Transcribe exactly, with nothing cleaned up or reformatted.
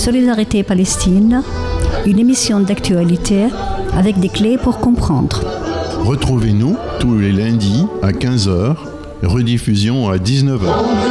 Solidarité Palestine, une émission d'actualité avec des clés pour comprendre. Retrouvez-nous tous les lundis à quinze heures, rediffusion à dix-neuf heures.